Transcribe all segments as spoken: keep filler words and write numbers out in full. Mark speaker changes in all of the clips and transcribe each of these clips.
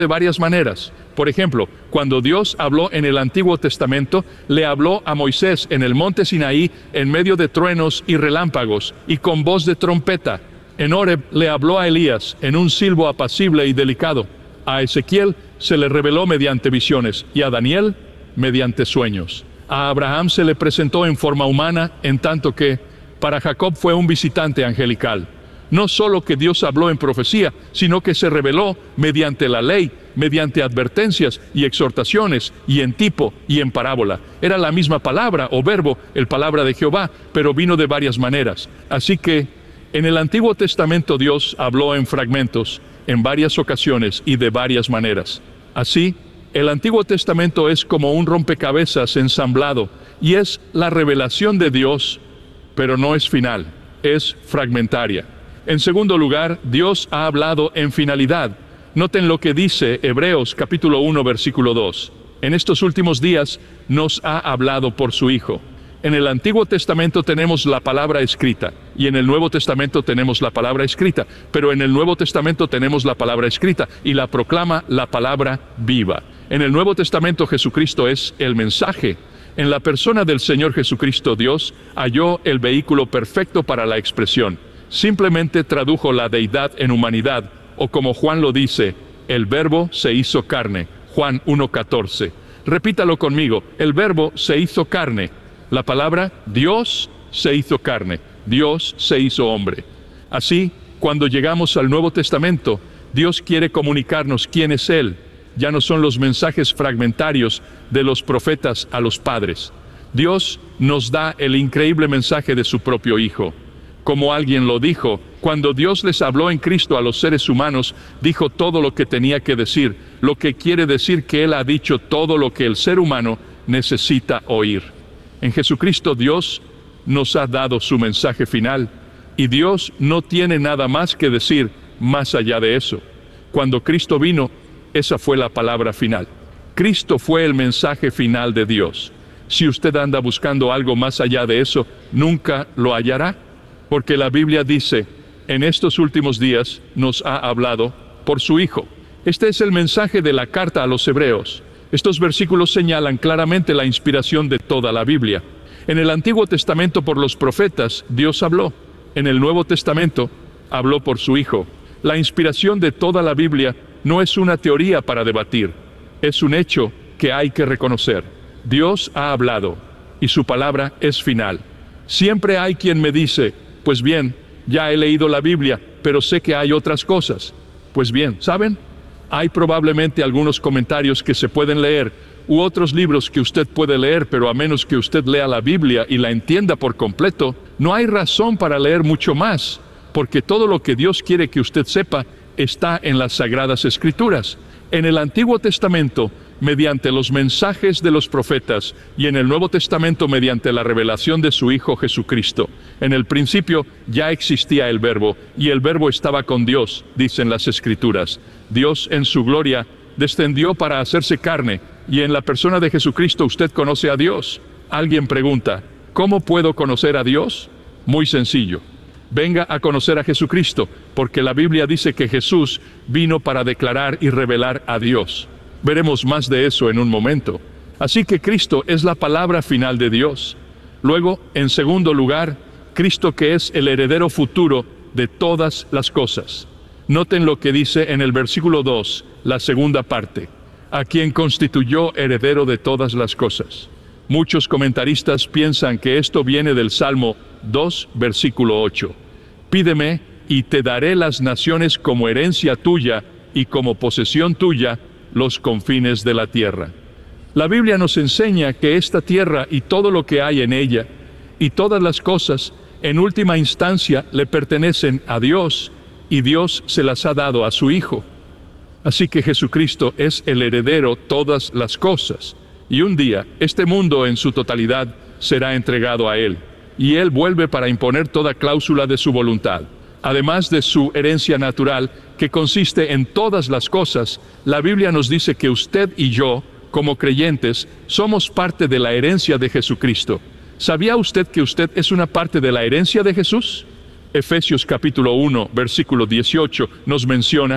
Speaker 1: de varias maneras. Por ejemplo, cuando Dios habló en el Antiguo Testamento, le habló a Moisés en el monte Sinaí en medio de truenos y relámpagos y con voz de trompeta. En Horeb le habló a Elías en un silbo apacible y delicado. A Ezequiel se le reveló mediante visiones y a Daniel mediante sueños. A Abraham se le presentó en forma humana, en tanto que para Jacob fue un visitante angelical. No solo que Dios habló en profecía, sino que se reveló mediante la ley, mediante advertencias y exhortaciones, y en tipo y en parábola. Era la misma palabra o verbo, el palabra de Jehová, pero vino de varias maneras. Así que en el Antiguo Testamento Dios habló en fragmentos, en varias ocasiones y de varias maneras. Así, el Antiguo Testamento es como un rompecabezas ensamblado, y es la revelación de Dios, pero no es final, es fragmentaria. En segundo lugar, Dios ha hablado en finalidad. Noten lo que dice Hebreos capítulo uno, versículo dos. En estos últimos días nos ha hablado por su Hijo. En el Antiguo Testamento tenemos la palabra escrita, y en el Nuevo Testamento tenemos la palabra escrita, pero en el Nuevo Testamento tenemos la palabra escrita, y la proclama la palabra viva. En el Nuevo Testamento Jesucristo es el mensaje. En la persona del Señor Jesucristo, Dios halló el vehículo perfecto para la expresión. Simplemente tradujo la deidad en humanidad, o como Juan lo dice, el verbo se hizo carne. Juan uno catorce. Repítalo conmigo, el verbo se hizo carne. La palabra Dios se hizo carne, Dios se hizo hombre. Así, cuando llegamos al Nuevo Testamento, Dios quiere comunicarnos quién es Él. Ya no son los mensajes fragmentarios de los profetas a los padres. Dios nos da el increíble mensaje de su propio Hijo. Como alguien lo dijo, cuando Dios les habló en Cristo a los seres humanos, dijo todo lo que tenía que decir, lo que quiere decir que Él ha dicho todo lo que el ser humano necesita oír. En Jesucristo Dios nos ha dado su mensaje final, y Dios no tiene nada más que decir más allá de eso. Cuando Cristo vino, esa fue la palabra final. Cristo fue el mensaje final de Dios. Si usted anda buscando algo más allá de eso, nunca lo hallará, porque la Biblia dice, en estos últimos días nos ha hablado por su Hijo. Este es el mensaje de la carta a los Hebreos. Estos versículos señalan claramente la inspiración de toda la Biblia. En el Antiguo Testamento por los profetas, Dios habló. En el Nuevo Testamento, habló por su Hijo. La inspiración de toda la Biblia no es una teoría para debatir, es un hecho que hay que reconocer. Dios ha hablado, y su palabra es final. Siempre hay quien me dice, pues bien, ya he leído la Biblia, pero sé que hay otras cosas. Pues bien, ¿saben? Hay probablemente algunos comentarios que se pueden leer, u otros libros que usted puede leer, pero a menos que usted lea la Biblia y la entienda por completo, no hay razón para leer mucho más, porque todo lo que Dios quiere que usted sepa está en las Sagradas Escrituras. En el Antiguo Testamento, mediante los mensajes de los profetas, y en el Nuevo Testamento mediante la revelación de su Hijo Jesucristo. En el principio ya existía el Verbo, y el Verbo estaba con Dios, dicen las Escrituras. Dios en su gloria descendió para hacerse carne, y en la persona de Jesucristo usted conoce a Dios. Alguien pregunta, ¿cómo puedo conocer a Dios? Muy sencillo. Venga a conocer a Jesucristo, porque la Biblia dice que Jesús vino para declarar y revelar a Dios. Veremos más de eso en un momento. Así que Cristo es la palabra final de Dios. Luego, en segundo lugar, Cristo que es el heredero futuro de todas las cosas. Noten lo que dice en el versículo dos, la segunda parte, a quien constituyó heredero de todas las cosas. Muchos comentaristas piensan que esto viene del Salmo dos, versículo ocho. Pídeme y te daré las naciones como herencia tuya y como posesión tuya los confines de la tierra. La Biblia nos enseña que esta tierra y todo lo que hay en ella, y todas las cosas, en última instancia le pertenecen a Dios, y Dios se las ha dado a su Hijo. Así que Jesucristo es el heredero de todas las cosas, y un día este mundo en su totalidad será entregado a Él, y Él vuelve para imponer toda cláusula de su voluntad. Además de su herencia natural, que consiste en todas las cosas, la Biblia nos dice que usted y yo, como creyentes, somos parte de la herencia de Jesucristo. ¿Sabía usted que usted es una parte de la herencia de Jesús? Efesios capítulo uno, versículo dieciocho, nos menciona,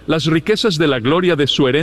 Speaker 1: las riquezas de la gloria de su herencia